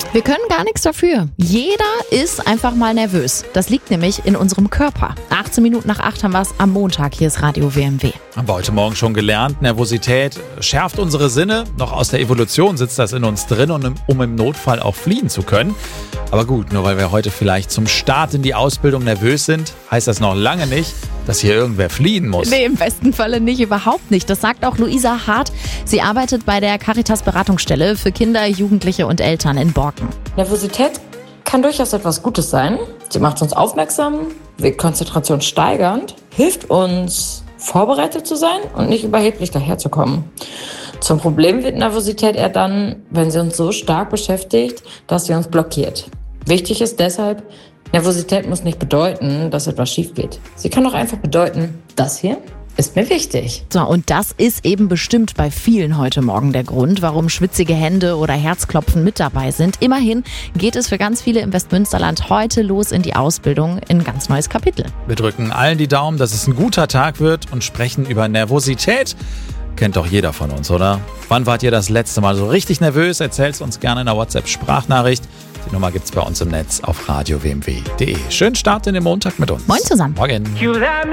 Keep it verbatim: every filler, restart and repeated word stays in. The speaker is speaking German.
Wir können gar nichts dafür. Jeder ist einfach mal nervös. Das liegt nämlich in unserem Körper. achtzehn Minuten nach acht haben wir es am Montag. Hier ist Radio W M W. Haben wir heute Morgen schon gelernt. Nervosität schärft unsere Sinne. Noch aus der Evolution sitzt das in uns drin, um im Notfall auch fliehen zu können. Aber gut, nur weil wir heute vielleicht zum Start in die Ausbildung nervös sind, heißt das noch lange nicht, dass hier irgendwer fliehen muss. Nee, im besten Falle nicht, überhaupt nicht. Das sagt auch Luisa Hart. Sie arbeitet bei der Caritas-Beratungsstelle für Kinder, Jugendliche und Eltern in Borken. Nervosität kann durchaus etwas Gutes sein. Sie macht uns aufmerksam, wirkt konzentrationssteigernd, hilft uns, vorbereitet zu sein und nicht überheblich daherzukommen. Zum Problem wird Nervosität eher dann, wenn sie uns so stark beschäftigt, dass sie uns blockiert. Wichtig ist deshalb, Nervosität muss nicht bedeuten, dass etwas schief geht. Sie kann auch einfach bedeuten, das hier ist mir wichtig. So, und das ist eben bestimmt bei vielen heute Morgen der Grund, warum schwitzige Hände oder Herzklopfen mit dabei sind. Immerhin geht es für ganz viele im Westmünsterland heute los in die Ausbildung in ein ganz neues Kapitel. Wir drücken allen die Daumen, dass es ein guter Tag wird und sprechen über Nervosität. Kennt doch jeder von uns, oder? Wann wart ihr das letzte Mal so richtig nervös? Erzählt's uns gerne in einer WhatsApp-Sprachnachricht. Die Nummer gibt's bei uns im Netz auf radio w m w punkt d e. Schönen Start in den Montag mit uns. Moin zusammen. Morgen.